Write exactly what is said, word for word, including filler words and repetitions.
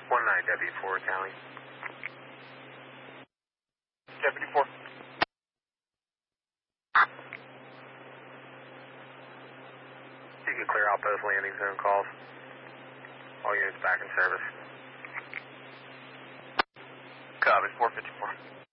one nine W four, Tally. Deputy four. You can clear out both landing zone calls. All units back in service. Copy, four fifty-four.